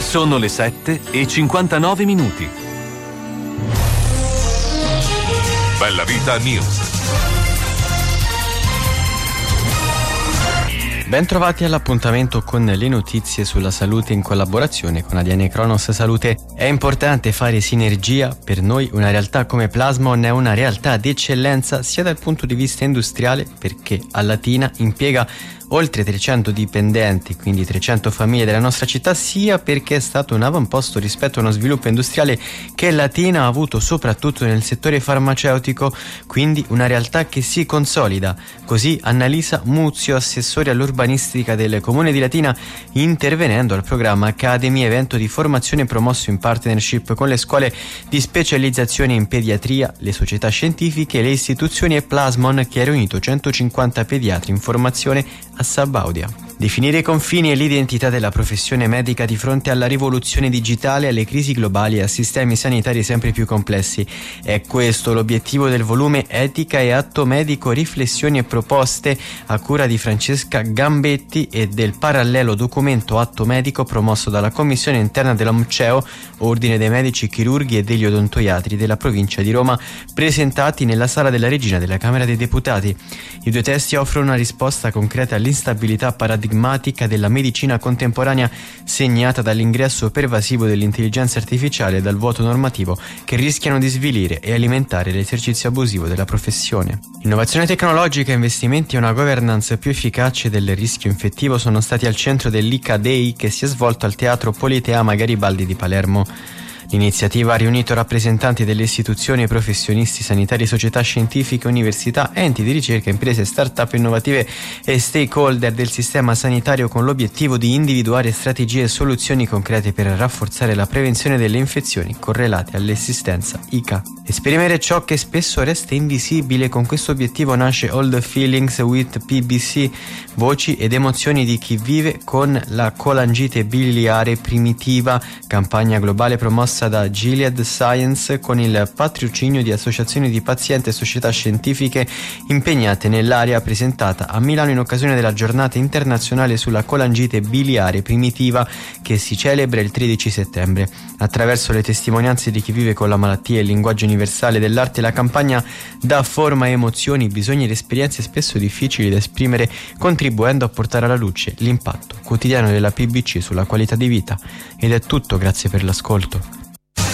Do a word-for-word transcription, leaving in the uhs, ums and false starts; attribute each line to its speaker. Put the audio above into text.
Speaker 1: Sono le sette e cinquantanove minuti. Bella Vita News.
Speaker 2: Ben trovati all'appuntamento con le notizie sulla salute in collaborazione con A D N Cronos Salute. È importante fare sinergia. Per noi una realtà come Plasmon è una realtà di eccellenza sia dal punto di vista industriale, perché a Latina impiega oltre trecento dipendenti, quindi trecento famiglie della nostra città, sia perché è stato un avamposto rispetto a uno sviluppo industriale che Latina ha avuto soprattutto nel settore farmaceutico, quindi una realtà che si consolida. Così Annalisa Muzio, assessore all'urbanistica del Comune di Latina, intervenendo al programma Academy, evento di formazione promosso in partnership con le scuole di specializzazione in pediatria, le società scientifiche, le istituzioni e Plasmon, che ha riunito centocinquanta pediatri in formazione a Sabaudia. Definire i confini e l'identità della professione medica di fronte alla rivoluzione digitale, alle crisi globali e a sistemi sanitari sempre più complessi. È questo l'obiettivo del volume Etica e Atto Medico, riflessioni e proposte, a cura di Francesca Gambetti, e del parallelo documento Atto Medico promosso dalla Commissione interna della M C E O, Ordine dei Medici Chirurghi e degli Odontoiatri della provincia di Roma, presentati nella Sala della Regina della Camera dei Deputati. I due testi offrono una risposta concreta all'instabilità paradigmatica della medicina contemporanea, segnata dall'ingresso pervasivo dell'intelligenza artificiale e dal vuoto normativo che rischiano di svilire e alimentare l'esercizio abusivo della professione. Innovazione tecnologica, investimenti e una governance più efficace del rischio infettivo sono stati al centro dell'I C A Day, che si è svolto al Teatro Politeama Garibaldi di Palermo. L'iniziativa ha riunito rappresentanti delle istituzioni, professionisti sanitari, società scientifiche, università, enti di ricerca, imprese, start-up innovative e stakeholder del sistema sanitario, con l'obiettivo di individuare strategie e soluzioni concrete per rafforzare la prevenzione delle infezioni correlate all'assistenza I C A. Esprimere ciò che spesso resta invisibile. Con questo obiettivo nasce All the Feelings with P B C, voci ed emozioni di chi vive con la colangite biliare primitiva, campagna globale promossa da Gilead Science con il patrocinio di associazioni di pazienti e società scientifiche impegnate nell'area, presentata a Milano in occasione della giornata internazionale sulla colangite biliare primitiva, che si celebra il tredici settembre. Attraverso le testimonianze di chi vive con la malattia e il linguaggio universale dell'arte, la campagna dà forma a emozioni, bisogni ed esperienze spesso difficili da esprimere, contribuendo a portare alla luce l'impatto quotidiano della P B C sulla qualità di vita. Ed è tutto, grazie per l'ascolto.